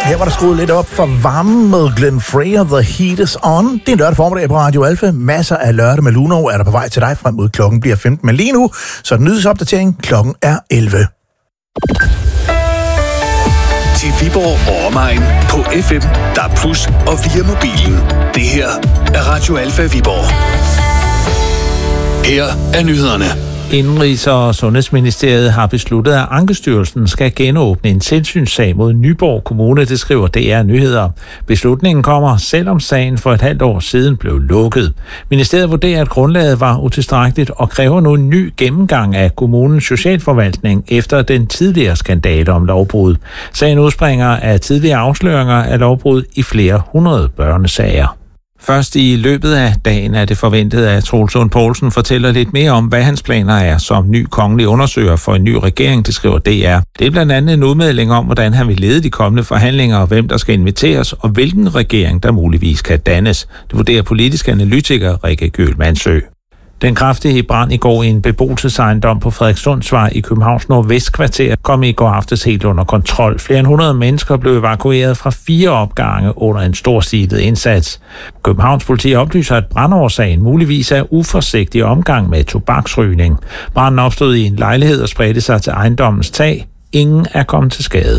Her var der skruet lidt op for varmen med Glenn Frey og The Heat Is On. Det er en lørdag formiddag på Radio Alfa. Masser af lørdag med Luno er der på vej til dig frem mod klokken bliver 15. Men lige nu, så er den nyhedsopdatering. Klokken er 11. Til Viborg og omegn på FM, DAB+ og via mobilen. Det her er Radio Alfa Viborg. Her er nyhederne. Indenrigs- og Sundhedsministeriet har besluttet, at Ankestyrelsen skal genåbne en tilsynssag mod Nyborg Kommune, det skriver DR Nyheder. Beslutningen kommer, selvom sagen for et halvt år siden blev lukket. Ministeriet vurderer, at grundlaget var utilstrækkeligt og kræver nu en ny gennemgang af kommunens socialforvaltning efter den tidligere skandale om lovbrud. Sagen udspringer af tidligere afsløringer af lovbrud i flere hundrede børnesager. Først i løbet af dagen er det forventet, at Troels Lund Poulsen fortæller lidt mere om, hvad hans planer er som ny kongelig undersøger for en ny regering, det skriver DR. Det er blandt andet en udmelding om, hvordan han vil lede de kommende forhandlinger, og hvem der skal inviteres, og hvilken regering der muligvis kan dannes. Det vurderer politisk analytiker Rikke Gjøl Mansø. Den kraftige brand i går i en beboelsesejendom på Frederikssundsvej i Københavns Nordvestkvarter kom i går aftes helt under kontrol. Flere end 100 mennesker blev evakueret fra 4 opgange under en storstilet indsats. Københavns politi oplyser, at brandårsagen muligvis er uforsigtig omgang med tobaksrygning. Branden opstod i en lejlighed og spredte sig til ejendommens tag. Ingen er kommet til skade.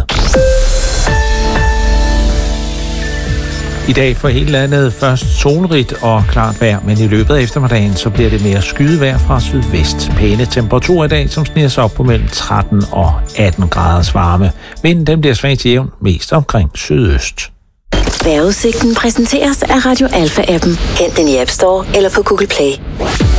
I dag for hele landet først solrigt og klart vejr, men i løbet af eftermiddagen så bliver det mere skydetvejr fra sydvest. Pæne temperaturer i dag, som sniger sig op på mellem 13 og 18 graders varme. Vinden den bliver svag til jævn, mest omkring sydøst. Vejrudsigten præsenteres af Radio Alfa-appen. Hent den i App Store eller på Google Play.